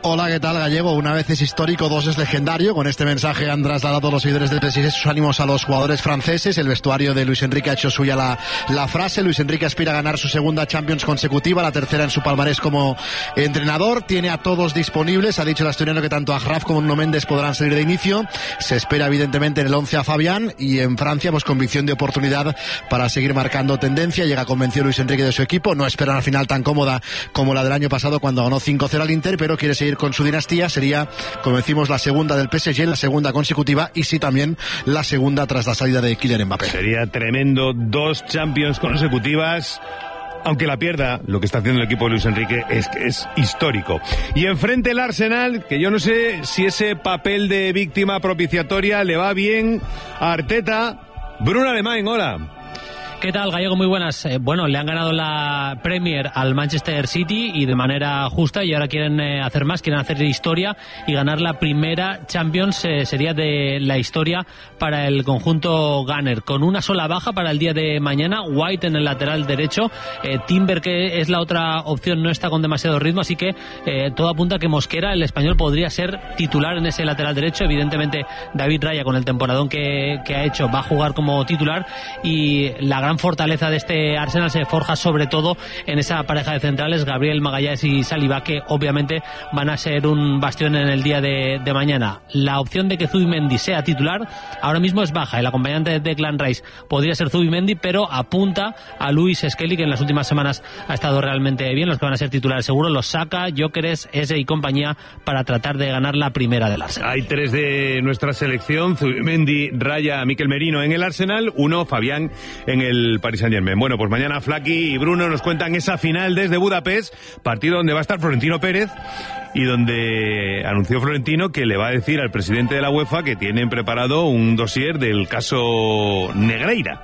Hola, ¿qué tal, Gallego? Una vez es histórico, dos es legendario. Con este mensaje han trasladado los seguidores del PSG sus ánimos a los jugadores franceses. El vestuario de Luis Enrique ha hecho suya la frase. Luis Enrique aspira a ganar su segunda Champions consecutiva, la tercera en su palmarés como entrenador. Tiene a todos disponibles. Ha dicho el asturiano que tanto Achraf como Nuno Méndez podrán salir de inicio. Se espera evidentemente en el 11 a Fabián, y en Francia pues convicción de oportunidad para seguir marcando tendencia. Llega convencido Luis Enrique de su equipo. No espera una final tan cómoda como la del año pasado cuando ganó 5-0 al Inter, pero quiere seguir con su dinastía. Sería, como decimos, la segunda del PSG, la segunda consecutiva, y sí también la segunda tras la salida de Kylian Mbappé. Sería tremendo, 2 Champions consecutivas. Aunque la pierda, lo que está haciendo el equipo de Luis Enrique es histórico. Y enfrente el Arsenal, que yo no sé si ese papel de víctima propiciatoria le va bien a Arteta. Bruno Alemán, hola. ¿Qué tal, Gallego? Muy buenas. Bueno, le han ganado la Premier al Manchester City y de manera justa, y ahora quieren hacer más, quieren hacer historia y ganar la primera Champions, sería de la historia para el conjunto Gunner, con una sola baja para el día de mañana. White en el lateral derecho, Timber, que es la otra opción, no está con demasiado ritmo, así que todo apunta a que Mosquera, el español, podría ser titular en ese lateral derecho. Evidentemente David Raya, con el temporadón que ha hecho, va a jugar como titular, y la gran fortaleza de este Arsenal se forja sobre todo en esa pareja de centrales, Gabriel Magalhães y Saliba, que obviamente van a ser un bastión en el día de mañana. La opción de que Zubimendi sea titular ahora mismo es baja. El acompañante de Declan Rice podría ser Zubimendi, pero apunta a Luis Skelly, que en las últimas semanas ha estado realmente bien. Los que van a ser titulares seguro, los Saka, Gyökeres, Eze y compañía, para tratar de ganar la primera del Arsenal. Hay 3 de nuestra selección: Zubimendi, Raya, Mikel Merino en el Arsenal, 1 Fabián en el Paris Saint-Germain. Bueno, pues mañana Flaki y Bruno nos cuentan esa final desde Budapest, partido donde va a estar Florentino Pérez, y donde anunció Florentino que le va a decir al presidente de la UEFA que tienen preparado un dossier del caso Negreira.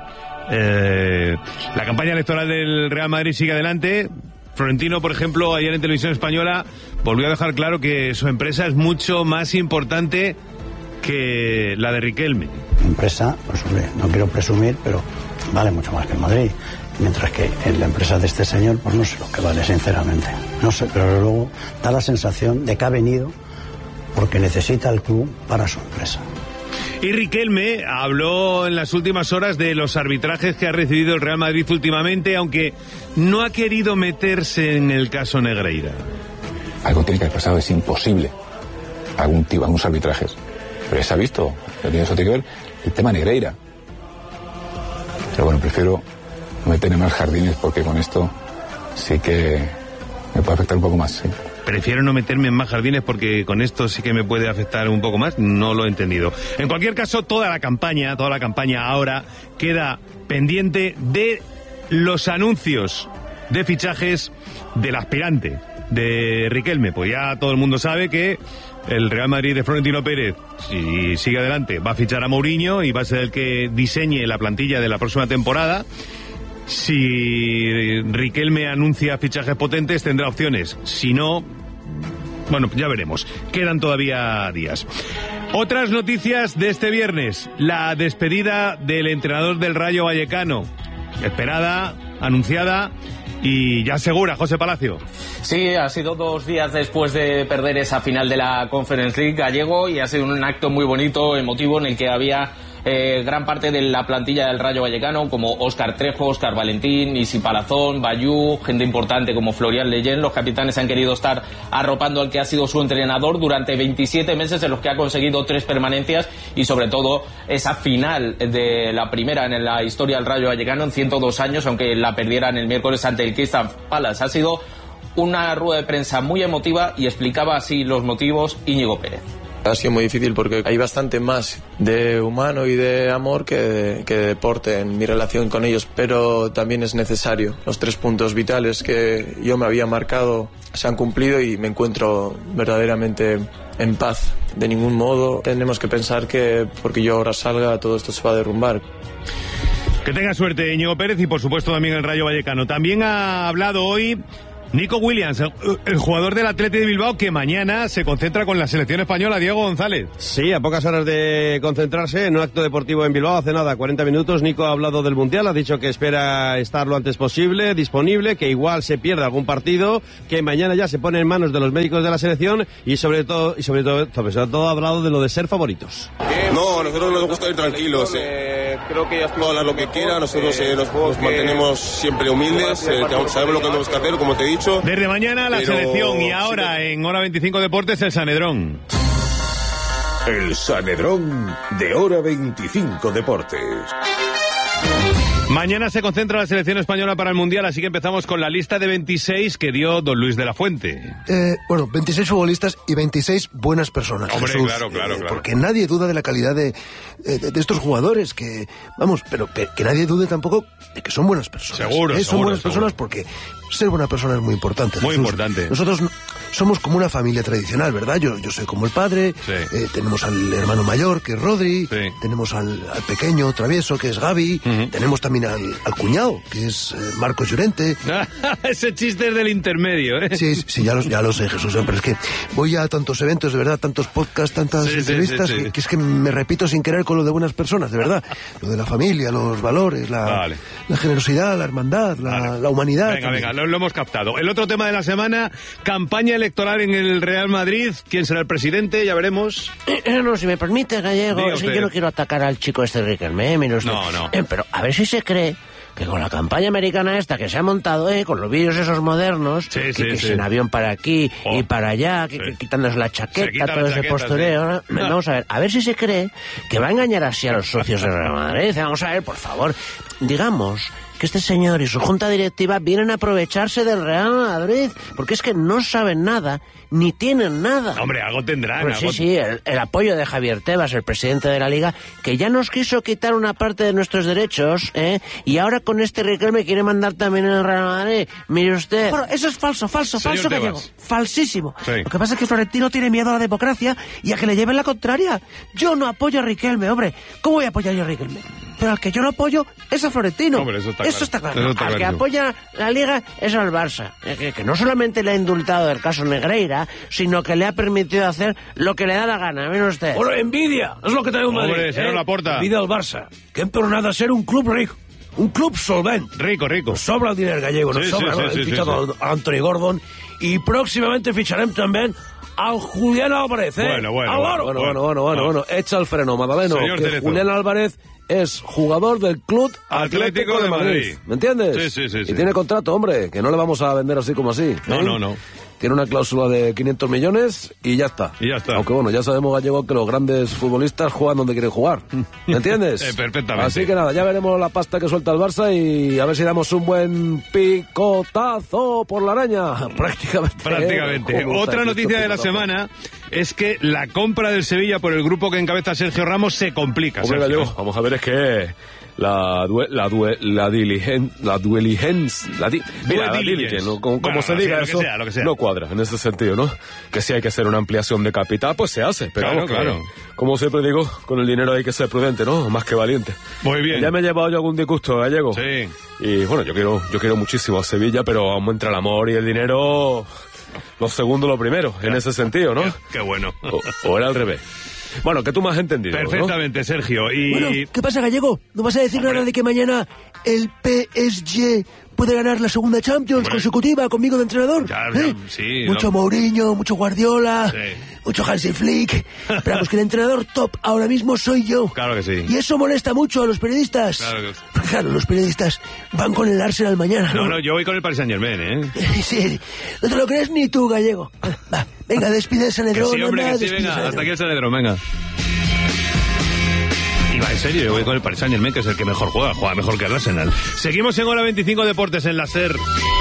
La campaña electoral del Real Madrid sigue adelante. Florentino, por ejemplo, ayer en Televisión Española volvió a dejar claro que su empresa es mucho más importante que la de Riquelme. Empresa, pues hombre, no quiero presumir, pero vale mucho más que el Madrid. Mientras que en la empresa de este señor, pues no sé lo que vale, sinceramente. No sé, pero luego da la sensación de que ha venido porque necesita el club para su empresa. Y Riquelme habló en las últimas horas de los arbitrajes que ha recibido el Real Madrid últimamente, aunque no ha querido meterse en el caso Negreira. Algo tiene que haber pasado, es imposible. Algunos arbitrajes. Pero ya se ha visto, eso tiene que ver el tema Negreira. Pero bueno, prefiero no meterme en más jardines, porque con esto sí que me puede afectar un poco más, sí. Prefiero no meterme en más jardines porque con esto sí que me puede afectar un poco más. No lo he entendido. En cualquier caso, toda la campaña ahora queda pendiente de los anuncios de fichajes del aspirante de Riquelme. Pues ya todo el mundo sabe que el Real Madrid de Florentino Pérez, si sigue adelante, va a fichar a Mourinho y va a ser el que diseñe la plantilla de la próxima temporada. Si Riquelme anuncia fichajes potentes, tendrá opciones. Si no, bueno, ya veremos. Quedan todavía días. Otras noticias de este viernes: la despedida del entrenador del Rayo Vallecano. Esperada, anunciada y ya segura, José Palacio. Sí, ha sido 2 días después de perder esa final de la Conference League, Gallego, y ha sido un acto muy bonito, emotivo, en el que había gran parte de la plantilla del Rayo Vallecano, como Óscar Trejo, Óscar Valentín, Isi Palazón, Bayú, gente importante como Florian Leyen. Los capitanes han querido estar arropando al que ha sido su entrenador durante 27 meses, en los que ha conseguido 3 permanencias, y sobre todo esa final de la primera en la historia del Rayo Vallecano en 102 años, aunque la perdieran el miércoles ante el Crystal Palace. Ha sido una rueda de prensa muy emotiva, y explicaba así los motivos Íñigo Pérez. Ha sido muy difícil porque hay bastante más de humano y de amor que de deporte en mi relación con ellos, pero también es necesario. Los 3 puntos vitales que yo me había marcado se han cumplido y me encuentro verdaderamente en paz. De ningún modo tenemos que pensar que porque yo ahora salga todo esto se va a derrumbar. Que tenga suerte Íñigo Pérez, y por supuesto también el Rayo Vallecano. También ha hablado hoy Nico Williams, el jugador del Athletic de Bilbao, que mañana se concentra con la selección española. Diego González. Sí, a pocas horas de concentrarse en un acto deportivo en Bilbao, hace nada, 40 minutos, Nico ha hablado del Mundial, ha dicho que espera estar lo antes posible, disponible, que igual se pierde algún partido, que mañana ya se pone en manos de los médicos de la selección y sobre todo ha hablado de lo de ser favoritos. No, a nosotros nos gusta ir tranquilos. Creo que ya puedo hablar lo que quiera, nosotros nos mantenemos siempre humildes, sabemos lo que tenemos que hacer, como te he dicho. Desde mañana la selección y ahora en Hora 25 Deportes el Sanedrón. El Sanedrón de Hora 25 Deportes. Mañana se concentra la selección española para el Mundial, así que empezamos con la lista de 26 que dio don Luis de la Fuente. 26 futbolistas y 26 buenas personas. Hombre, Jesús, claro. Porque nadie duda de la calidad de estos jugadores, pero que nadie dude tampoco de que son buenas personas. Seguro. Son buenas personas porque ser buena persona es muy importante. Muy Jesús. importante. Nosotros somos como una familia tradicional, ¿verdad? Yo soy como el padre, sí. Tenemos al hermano mayor, que es Rodri, sí. tenemos al pequeño travieso, que es Gavi, tenemos también al cuñado, que es Marcos Llorente. Ese chiste es del intermedio, ¿eh? Sí, ya lo sé, Jesús, pero es que voy a tantos eventos, de verdad, tantos podcasts, tantas entrevistas, sí. Que es que me repito sin querer con lo de buenas personas, de verdad. Lo de la familia, los valores, la generosidad, la hermandad, la humanidad. Venga, lo hemos captado. El otro tema de la semana, campaña electoral en el Real Madrid. ¿Quién será el presidente? Ya veremos. No, si me permite, Gallego, es que yo no quiero atacar al chico este Riquelme, mire usted. No. Pero a ver si se cree que con la campaña americana esta que se ha montado, con los vídeos esos modernos, que en avión para aquí y para allá, quitándose la chaqueta, todo ese postureo, vamos a ver si se cree que va a engañar así a los socios de Real Madrid. Vamos a ver, por favor, digamos que este señor y su junta directiva vienen a aprovecharse del Real Madrid, porque es que no saben nada, ni tienen nada. Hombre, algo tendrán. Pues sí, el apoyo de Javier Tebas, el presidente de la Liga, que ya nos quiso quitar una parte de nuestros derechos, y ahora con este Riquelme quiere mandar también el Real Madrid. Mire usted. Bueno, eso es falso, Gallego. Falsísimo. Sí. Lo que pasa es que Florentino tiene miedo a la democracia y a que le lleven la contraria. Yo no apoyo a Riquelme, hombre. ¿Cómo voy a apoyar yo a Riquelme? Pero al que yo no apoyo es a Florentino. Hombre, eso está claro. Al que apoya la Liga es al Barça, que no solamente le ha indultado del caso Negreira, sino que le ha permitido hacer lo que le da la gana. Mire usted. Bueno, envidia, es lo que trae un Madrid. Hombre, señor Laporta. Envidia al Barça, que han tornado a ser un club rico, un club solvente. Rico. Nos sobra el dinero gallego, nos sobra. Hem fichado a Anthony Gordon y próximamente ficharem también al Julián Álvarez, Bueno, echa el freno, Madaleno, señor que Cerezo. Julián Álvarez es jugador del Club Atlético de Madrid. ¿Me entiendes? Sí. Y tiene contrato, hombre, que no le vamos a vender así como así. No. Tiene una cláusula de 500 millones y ya está. Aunque bueno, ya sabemos, Gallego, que los grandes futbolistas juegan donde quieren jugar. ¿Me entiendes? Perfectamente. Así que nada, ya veremos la pasta que suelta el Barça y a ver si damos un buen picotazo por la araña. Prácticamente. Otra noticia de la semana es que la compra del Sevilla por el grupo que encabeza Sergio Ramos se complica. Hombre, Gallego, vamos a ver, es que la diligence, ¿no? Como se diga eso, lo que sea. no cuadra en ese sentido, ¿no? Que si hay que hacer una ampliación de capital, pues se hace, pero claro. Como siempre digo, con el dinero hay que ser prudente, ¿no? Más que valiente. Muy bien. Ya me he llevado yo algún disgusto, Gallego. Sí. Y bueno, yo quiero muchísimo a Sevilla, pero aún entra el amor y el dinero, lo segundo lo primero, en ese sentido, ¿no? Qué bueno. O era al revés. Bueno, que tú me has entendido, perfectamente, ¿no? Sergio. Bueno, ¿qué pasa, Gallego? ¿No vas a decir nada de que mañana el PSG puede ganar la segunda Champions consecutiva conmigo de entrenador? Sí. Mucho Mourinho, mucho Guardiola, mucho Hansi Flick. Pero vamos, que el entrenador top ahora mismo soy yo. Claro que sí. Y eso molesta mucho a los periodistas. Claro, los periodistas van con el Arsenal mañana. No, yo voy con el Paris Saint-Germain, ¿eh? Sí, no te lo crees ni tú, Gallego. Va, venga, despide el Sanedrón. Que sí, hombre, que sí, venga, hasta aquí el Sanedrón, venga. Y va, en serio, yo voy con el Paris Saint-Germain, que es el que mejor juega mejor que el Arsenal. Seguimos en Hora 25 Deportes en la SER.